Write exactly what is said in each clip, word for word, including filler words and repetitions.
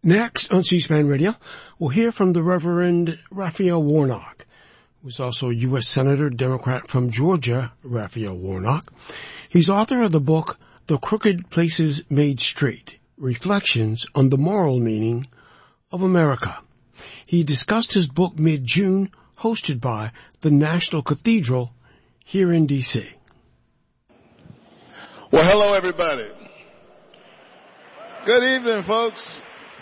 Next on C-SPAN Radio, we'll hear from the Reverend Raphael Warnock, who's also a U S Senator, Democrat from Georgia, Raphael Warnock. He's author of the book, The Crooked Places Made Straight, Reflections on the Moral Meaning of America. He discussed his book mid-June, hosted by the National Cathedral here in D C Well, hello, everybody. Good evening, folks.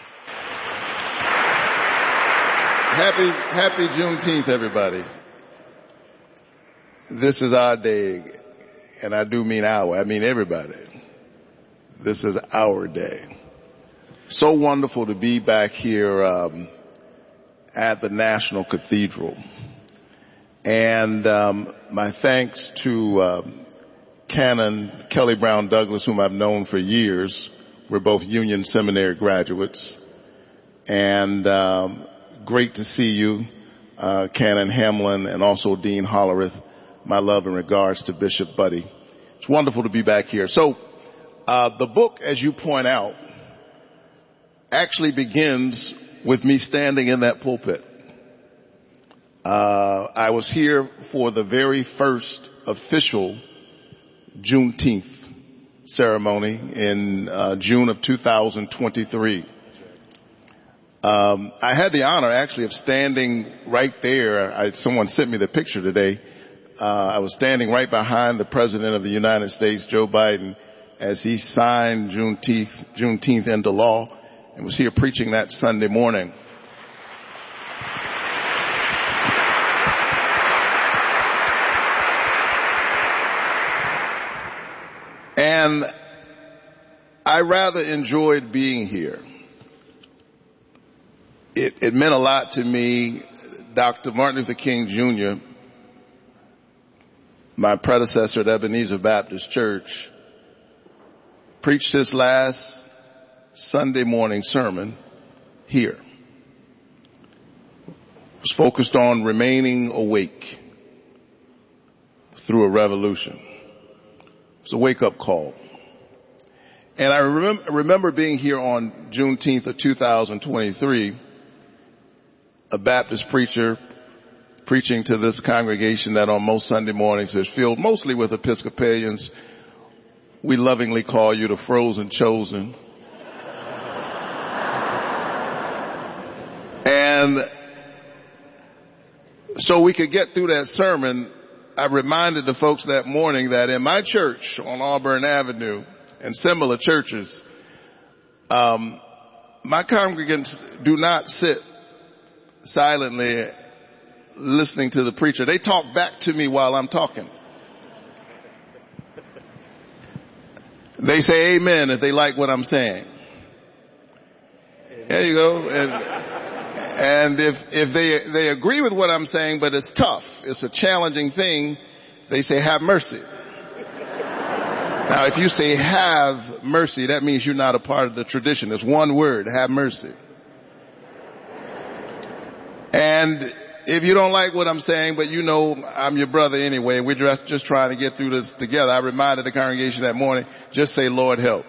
Happy, happy Juneteenth, everybody. This is our day, and I do mean our, I mean everybody. This is our day. So wonderful to be back here um, at the National Cathedral. And um, my thanks to um, Canon Kelly Brown Douglas, whom I've known for years. We're both Union Seminary graduates. And um, great to see you, uh, Canon Hamlin, and also Dean Hollerith. My love and regards to Bishop Buddy. It's wonderful to be back here. So uh, the book, as you point out, actually begins with me standing in that pulpit. Uh, I was here for the very first official Juneteenth ceremony in uh, June of two thousand twenty-three. Um, I had the honor actually of standing right there. I, someone sent me the picture today. Uh, I was standing right behind the President of the United States, Joe Biden, as he signed Juneteenth, Juneteenth into law, and was here preaching that Sunday morning. And I rather enjoyed being here. It, it meant a lot to me. Doctor Martin Luther King Junior, my predecessor at Ebenezer Baptist Church, preached his last Sunday morning sermon here. It was focused on remaining awake through a revolution. It was a wake-up call. And I remember, remember being here on Juneteenth of two thousand twenty-three, a Baptist preacher preaching to this congregation that on most Sunday mornings is filled mostly with Episcopalians. We lovingly call you the frozen chosen. And so we could get through that sermon, I reminded the folks that morning that in my church on Auburn Avenue and similar churches, um, my congregants do not sit silently listening to the preacher. They talk back to me while I'm talking. They say amen if they like what I'm saying. There you go. And, and if, if they, they agree with what I'm saying, but it's tough, it's a challenging thing, they say have mercy. Now, if you say have mercy, that means you're not a part of the tradition. It's one word, have mercy. And if you don't like what I'm saying, but you know I'm your brother anyway, we're just, just trying to get through this together. I reminded the congregation that morning, just say, Lord help.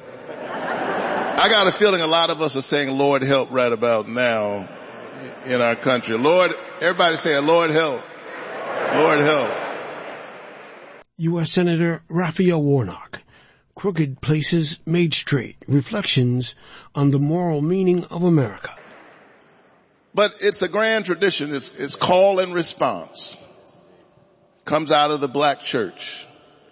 I got a feeling a lot of us are saying, Lord help right about now in our country. Lord, everybody say, Lord help. Lord help. U S Senator Raphael Warnock, Crooked Places Made Straight, Reflections on the Moral Meaning of America. But it's a grand tradition. It's, it's call and response. Comes out of the black church.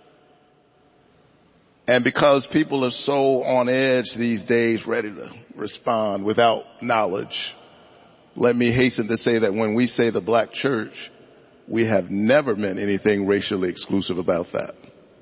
And because people are so on edge these days, ready to respond without knowledge, let me hasten to say that when we say the black church, we have never meant anything racially exclusive about that.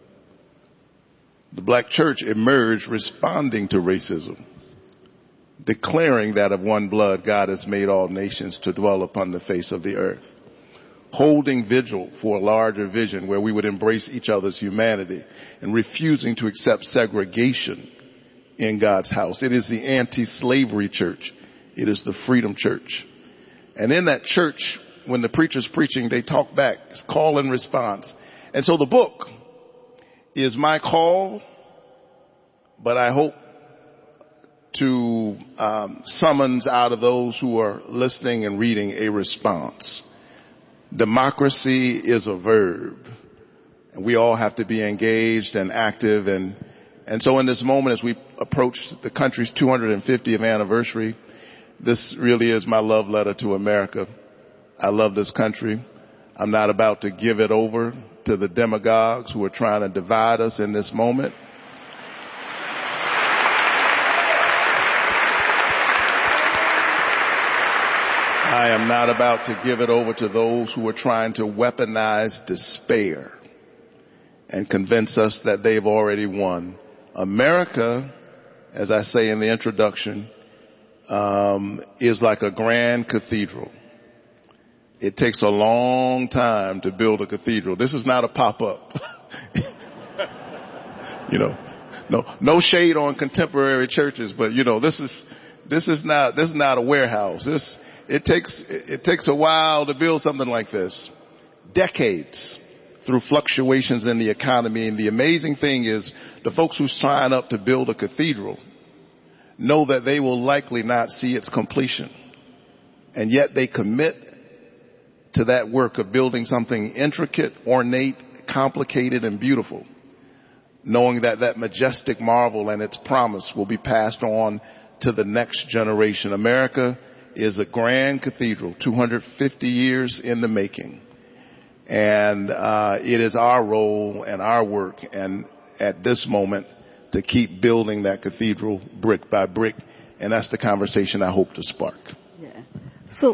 The black church emerged responding to racism, declaring that of one blood God has made all nations to dwell upon the face of the earth, holding vigil for a larger vision where we would embrace each other's humanity and refusing to accept segregation in God's house. It is the anti-slavery church. It is the freedom church. And in that church, when the preacher's preaching, they talk back. It's call and response. And so the book is my call, but I hope to um, summons out of those who are listening and reading a response. Democracy is a verb, and we all have to be engaged and active. And, and so in this moment, as we approach the country's two hundred fiftieth anniversary, this really is my love letter to America. I love this country. I'm not about to give it over to the demagogues who are trying to divide us in this moment. I am not about to give it over to those who are trying to weaponize despair and convince us that they've already won. America, as I say in the introduction, um, is like a grand cathedral. It takes a long time to build a cathedral. This is not a pop-up. You know, no, no shade on contemporary churches, but you know, this is, this is not, this is not a warehouse. This, it takes, it takes a while to build something like this. Decades through fluctuations in the economy. And the amazing thing is the folks who sign up to build a cathedral know that they will likely not see its completion. And yet they commit to that work of building something intricate, ornate, complicated, and beautiful, knowing that that majestic marvel and its promise will be passed on to the next generation. America is a grand cathedral, two hundred fifty years in the making. And uh it is our role and our work, and at this moment, to keep building that cathedral brick by brick. And that's the conversation I hope to spark. Yeah. So,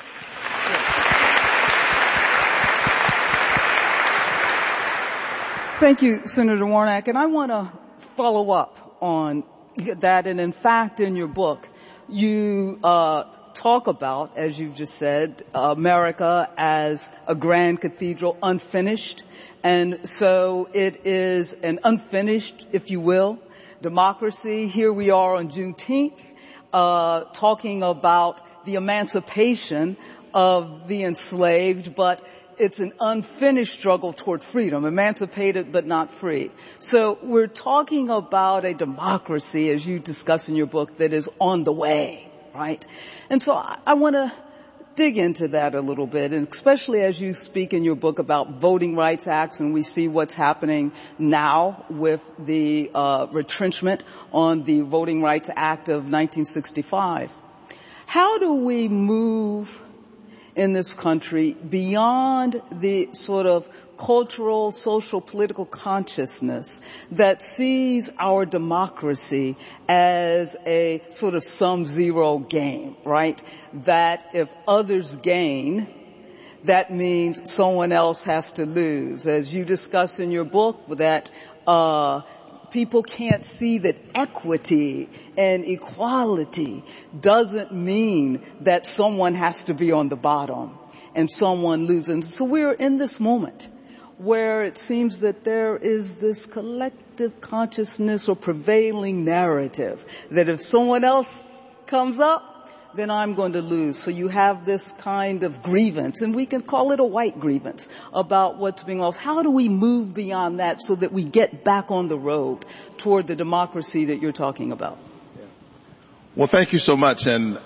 thank you, Senator Warnock. And I want to follow up on that. And in fact, in your book, you uh talk about, as you've just said, uh, America as a grand cathedral, unfinished. And so it is an unfinished, if you will, democracy. Here we are on Juneteenth, uh, talking about the emancipation of the enslaved, but it's an unfinished struggle toward freedom, emancipated but not free. So we're talking about a democracy, as you discuss in your book, that is on the way. Right? And so I, I want to dig into that a little bit, and especially as you speak in your book about voting rights acts, and we see what's happening now with the uh, retrenchment on the Voting Rights Act of nineteen sixty-five. How do we move in this country beyond the sort of cultural, social, political consciousness that sees our democracy as a sort of sum zero game, right? That if others gain, that means someone else has to lose. As you discuss in your book, that uh people can't see that equity and equality doesn't mean that someone has to be on the bottom and someone loses. So we're in this moment where it seems that there is this collective consciousness or prevailing narrative that if someone else comes up, then I'm going to lose. So you have this kind of grievance, and we can call it a white grievance, about what's being lost. How do we move beyond that so that we get back on the road toward the democracy that you're talking about? Yeah. Well, thank you so much. And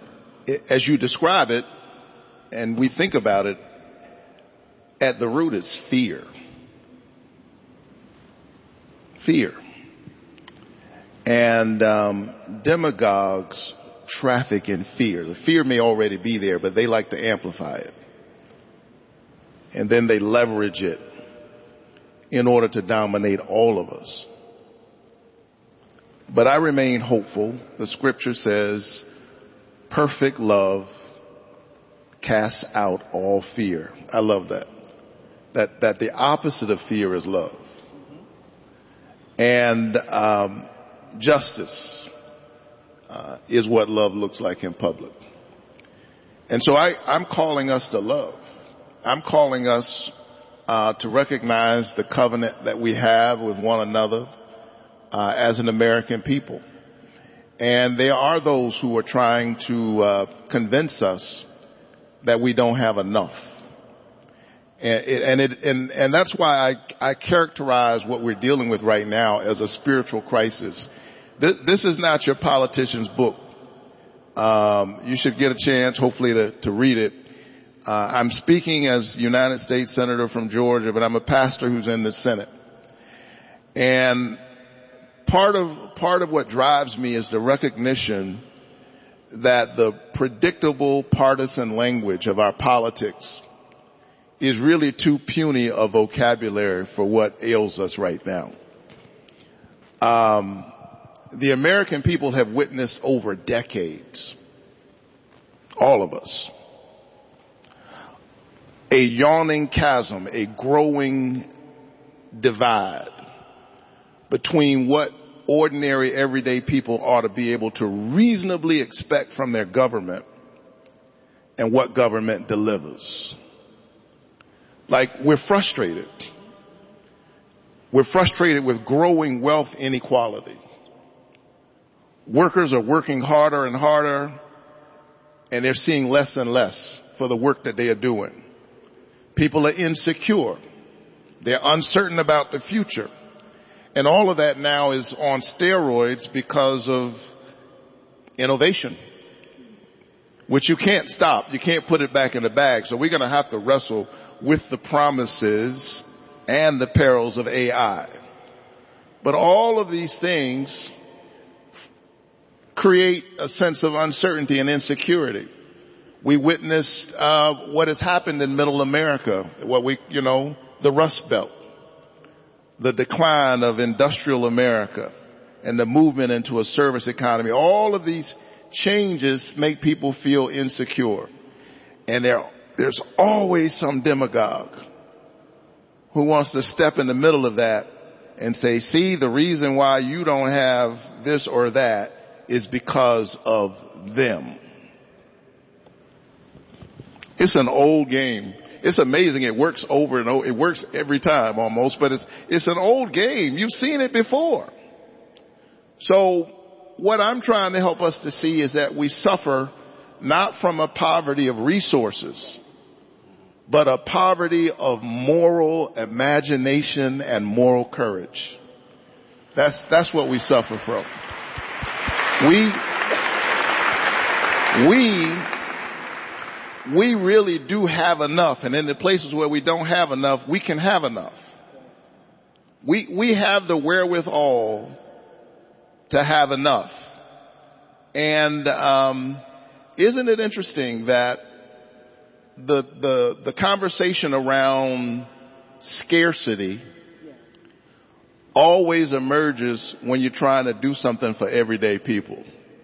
as you describe it, and we think about it, at the root it's fear. Fear. And um, demagogues traffic in fear. The fear may already be there, but they like to amplify it. And then they leverage it in order to dominate all of us. But I remain hopeful. The scripture says, perfect love casts out all fear. I love that. That, that the opposite of fear is love. And um, justice uh, is what love looks like in public. And so I, I'm calling us to love. I'm calling us uh, to recognize the covenant that we have with one another uh, as an American people. And there are those who are trying to uh, convince us that we don't have enough. And it, and, it, and, and that's why I, I characterize what we're dealing with right now as a spiritual crisis, This, this is not your politician's book. Um, you should get a chance, hopefully, to, to read it. Uh, I'm speaking as United States Senator from Georgia, but I'm a pastor who's in the Senate. And part of, part of what drives me is the recognition that the predictable partisan language of our politics is really too puny a vocabulary for what ails us right now. Um, the American people have witnessed over decades, all of us, a yawning chasm, a growing divide between what ordinary, everyday people ought to be able to reasonably expect from their government and what government delivers. Like, we're frustrated. We're frustrated with growing wealth inequality. Workers are working harder and harder, and they're seeing less and less for the work that they are doing. People are insecure. They're uncertain about the future. And all of that now is on steroids because of innovation, which you can't stop. You can't put it back in the bag. So we're going to have to wrestle with the promises and the perils of A I. But all of these things create a sense of uncertainty and insecurity. We witnessed uh what has happened in Middle America, what we, you know, the Rust Belt, the decline of industrial America, and the movement into a service economy. All of these changes make people feel insecure. And there, there's always some demagogue who wants to step in the middle of that and say, see, the reason why you don't have this or that is because of them. It's an old game. It's amazing. It works over and over. It works every time almost, but it's, it's an old game. You've seen it before. So what I'm trying to help us to see is that we suffer not from a poverty of resources, but a poverty of moral imagination and moral courage. That's, that's what we suffer from. We, we, we really do have enough, and in the places where we don't have enough, we can have enough. We, we have the wherewithal to have enough. And, um, isn't it interesting that the, the, the conversation around scarcity always emerges when you're trying to do something for everyday people.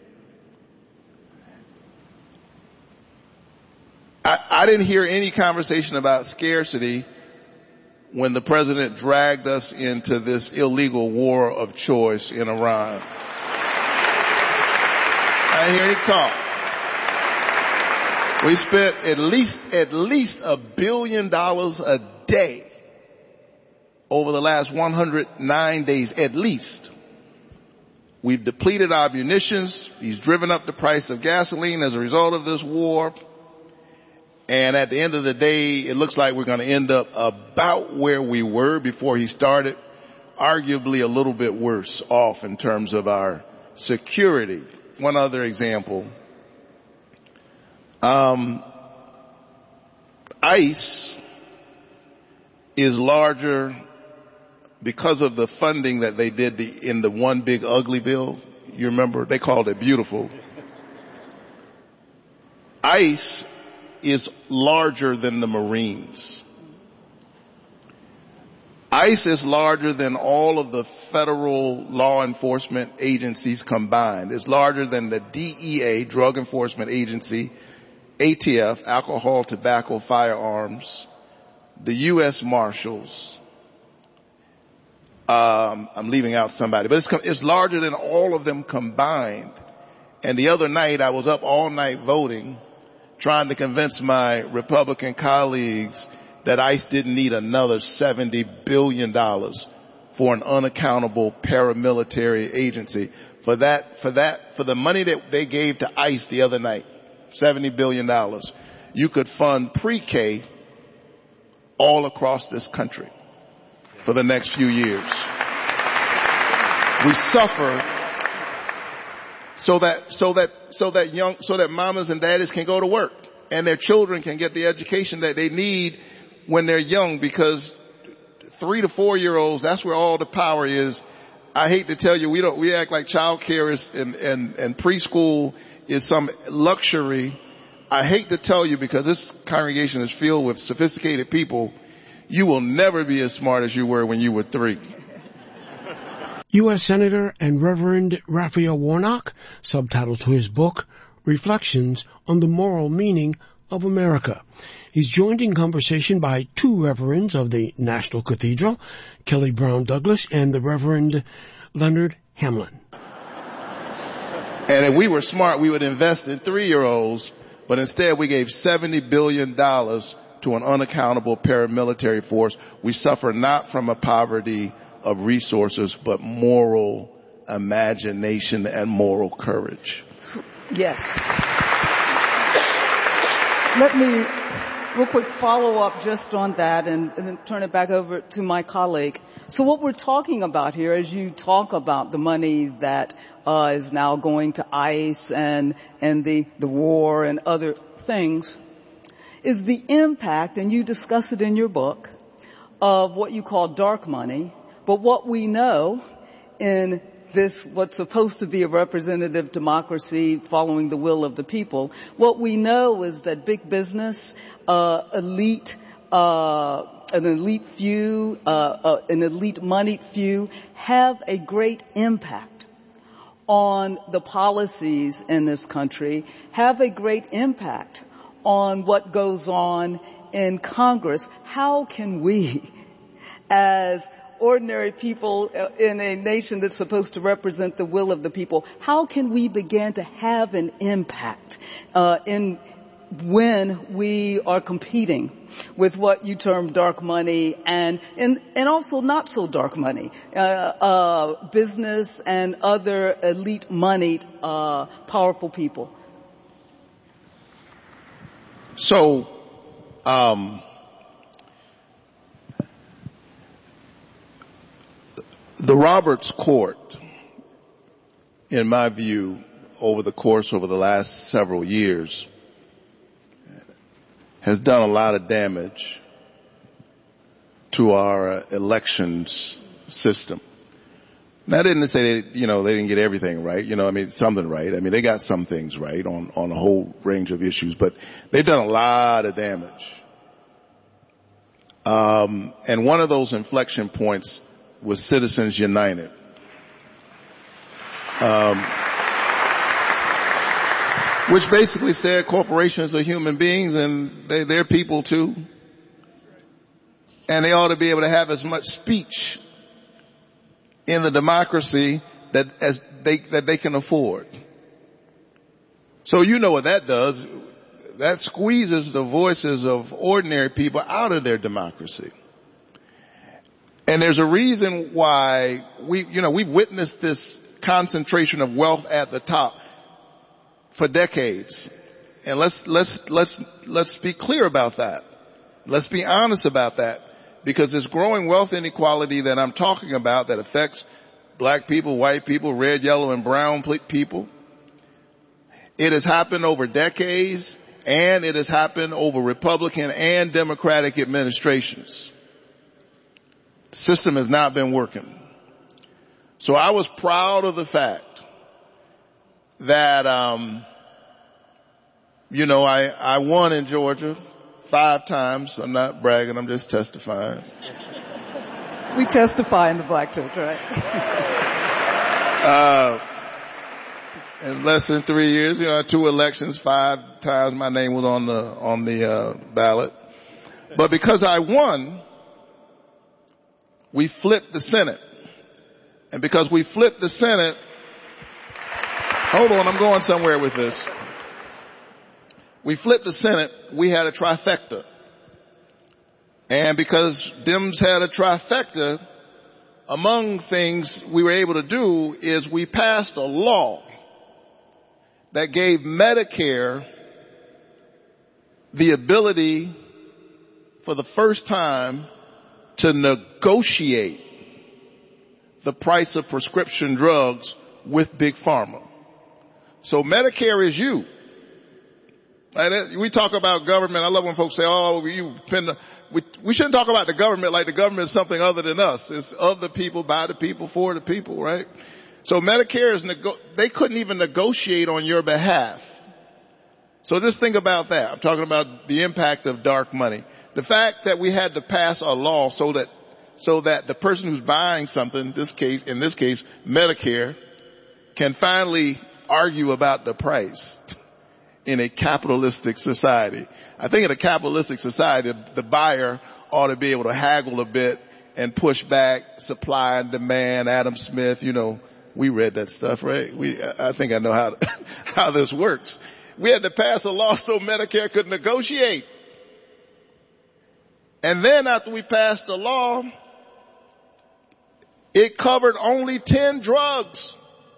I, I didn't hear any conversation about scarcity when the president dragged us into this illegal war of choice in Iran. I didn't hear any talk. We spent at least, at least a billion dollars a day over the last one hundred nine days, at least. We've depleted our munitions. He's driven up the price of gasoline as a result of this war. And at the end of the day, it looks like we're going to end up about where we were before he started, arguably a little bit worse off in terms of our security. One other example. Um, ICE is larger because of the funding that they did the, in the One Big Ugly Bill. You remember? They called it beautiful. ICE is larger than the Marines. ICE is larger than all of the federal law enforcement agencies combined. It's larger than the D E A, Drug Enforcement Agency, A T F, Alcohol, Tobacco, Firearms, the U S Marshals. Um, I'm leaving out somebody, but it's, it's larger than all of them combined. And the other night, I was up all night voting, trying to convince my Republican colleagues that ICE didn't need another seventy billion dollars for an unaccountable paramilitary agency. For that, for that, for the money that they gave to ICE the other night, seventy billion dollars, you could fund pre-K all across this country for the next few years. We suffer so that, so that, so that young, so that mamas and daddies can go to work and their children can get the education that they need when they're young, because three to four year olds, that's where all the power is. I hate to tell you, we don't, we act like child care is and, and, and preschool is some luxury. I hate to tell you, because this congregation is filled with sophisticated people, you will never be as smart as you were when you were three. U S Senator and Reverend Raphael Warnock, subtitle to his book, Reflections on the Moral Meaning of America. He's joined in conversation by two reverends of the National Cathedral, Kelly Brown Douglas and the Reverend Leonard Hamlin. And if we were smart, we would invest in three-year-olds, but instead we gave seventy billion dollars to an unaccountable paramilitary force. We suffer not from a poverty of resources, but moral imagination and moral courage. Yes. Let me real quick follow up just on that and, and then turn it back over to my colleague. So what we're talking about here, as you talk about the money that uh, is now going to ICE and and the the war and other things, is the impact, and you discuss it in your book, of what you call dark money. But what we know in this, what's supposed to be a representative democracy following the will of the people, what we know is that big business, uh, elite, uh, an elite few, uh, uh, an elite moneyed few have a great impact on the policies in this country, have a great impact on what goes on in Congress. How can we, as ordinary people in a nation that's supposed to represent the will of the people, how can we begin to have an impact uh, in when we are competing with what you term dark money and and, and also not so dark money, uh, uh, business and other elite moneyed uh, powerful people? So, um, the Roberts Court, in my view, over the course over the last several years, has done a lot of damage to our elections system. Now, I didn't say they, you know, they didn't get everything right. You know, I mean, something right. I mean, they got some things right on, on a whole range of issues, but they've done a lot of damage. Um, and one of those inflection points was Citizens United. Um, which basically said corporations are human beings and they, they're people too. And they ought to be able to have as much speech in the democracy that as they, that they can afford. So you know what that does. That squeezes the voices of ordinary people out of their democracy. And there's a reason why we, you know, we've witnessed this concentration of wealth at the top for decades. And let's, let's, let's, let's be clear about that. Let's be honest about that, because this growing wealth inequality that I'm talking about that affects black people, white people, red, yellow, and brown people, it has happened over decades, and it has happened over Republican and Democratic administrations. The system has not been working. So I was proud of the fact that, um, you know, I, I won in Georgia five times. I'm not bragging. I'm just testifying. We testify in the Black Church, right? uh, in less than three years, you know, two elections, five times my name was on the, on the, uh, ballot. But because I won, we flipped the Senate. And because we flipped the Senate, hold on, I'm going somewhere with this. We flipped the Senate, we had a trifecta. And because Dems had a trifecta, among things we were able to do is we passed a law that gave Medicare the ability for the first time to negotiate the price of prescription drugs with Big Pharma. So Medicare is you. And we talk about government. I love when folks say, oh, you depend on, we, we shouldn't talk about the government like the government is something other than us. It's of the people, by the people, for the people, right? So Medicare is, nego- they couldn't even negotiate on your behalf. So just think about that. I'm talking about the impact of dark money. The fact that we had to pass a law so that, so that the person who's buying something, this case, in this case, Medicare, can finally argue about the price in a capitalistic society. I think in a capitalistic society, the buyer ought to be able to haggle a bit and push back supply and demand. Adam Smith, you know, we read that stuff, right? We, I think I know how, how this works. We had to pass a law so Medicare could negotiate. And then after we passed the law, it covered only ten drugs.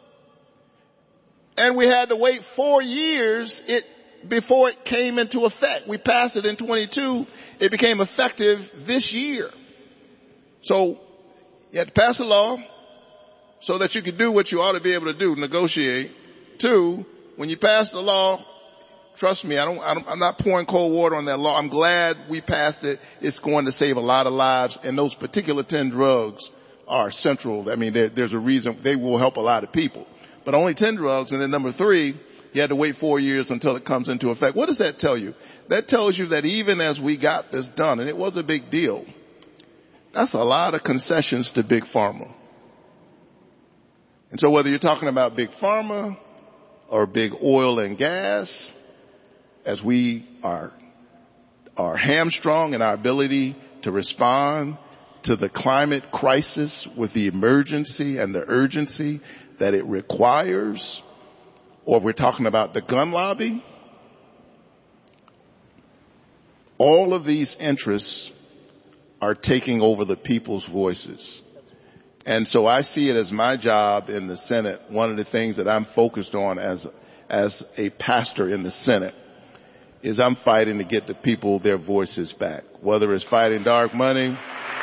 And we had to wait four years it, before it came into effect. We passed it in twenty-two. It became effective this year. So you had to pass a law so that you could do what you ought to be able to do, negotiate. Two, when you pass the law, trust me, I don't, I don't, I'm not pouring cold water on that law. I'm glad we passed it. It's going to save a lot of lives. And those particular ten drugs are central. I mean, there, there's a reason they will help a lot of people. But only ten drugs. And then number three, you had to wait four years until it comes into effect. What does that tell you? That tells you that even as we got this done, and it was a big deal, that's a lot of concessions to Big Pharma. And so whether you're talking about Big Pharma or big oil and gas, as we are, are hamstrung in our ability to respond to the climate crisis with the emergency and the urgency that it requires, or we're talking about the gun lobby, all of these interests are taking over the people's voices. And so I see it as my job in the Senate. One of the things that I'm focused on as, as a pastor in the Senate is I'm fighting to get the people their voices back, whether it's fighting dark money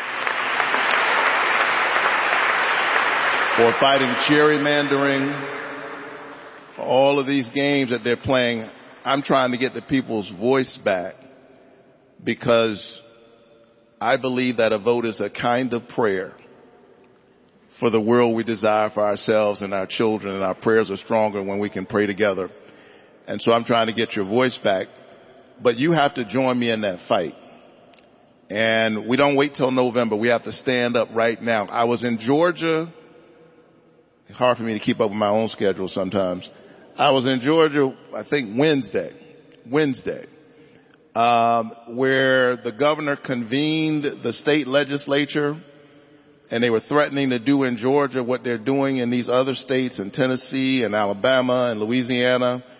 or fighting gerrymandering, all of these games that they're playing. I'm trying to get the people's voice back because I believe that a vote is a kind of prayer for the world we desire for ourselves and our children, and our prayers are stronger when we can pray together. And so I'm trying to get your voice back, but you have to join me in that fight. And we don't wait till November. We have to stand up right now. I was in Georgia. It's hard for me to keep up with my own schedule sometimes. I was in Georgia, I think Wednesday, Wednesday, um, where the governor convened the state legislature, and they were threatening to do in Georgia what they're doing in these other states, in Tennessee and Alabama and Louisiana.